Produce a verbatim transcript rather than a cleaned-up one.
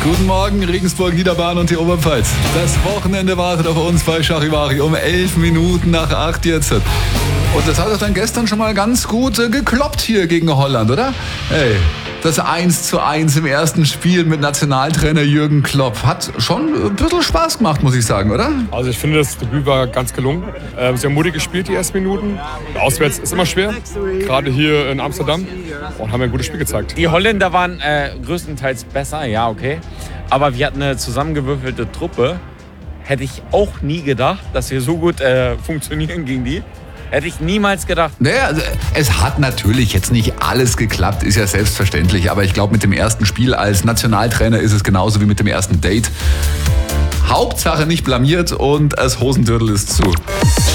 Guten Morgen, Regensburg, Niederbayern und die Oberpfalz. Das Wochenende wartet auf uns bei Charivari um elf Minuten nach acht jetzt. Und das hat doch dann gestern schon mal ganz gut äh, gekloppt hier gegen Holland, oder? Hey, das eins zu eins im ersten Spiel mit Nationaltrainer Jürgen Klopp hat schon ein bisschen Spaß gemacht, muss ich sagen, oder? Also ich finde, das Debüt war ganz gelungen. Ähm, sie haben mutig gespielt die ersten Minuten. Auswärts ist immer schwer, gerade hier in Amsterdam. Und haben ein gutes Spiel gezeigt. Die Holländer waren äh, größtenteils besser, ja okay. Aber wir hatten eine zusammengewürfelte Truppe. Hätte ich auch nie gedacht, dass wir so gut äh, funktionieren gegen die. Hätte ich niemals gedacht. Naja, also es hat natürlich jetzt nicht alles geklappt, ist ja selbstverständlich. Aber ich glaube, mit dem ersten Spiel als Nationaltrainer ist es genauso wie mit dem ersten Date. Hauptsache nicht blamiert und das Hosendürtel ist zu.